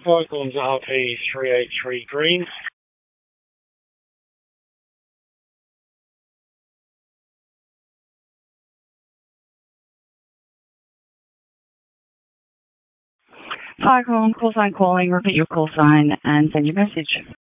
Cyclones RP383 Green. Cyclone, call sign calling, repeat your call sign and send your message.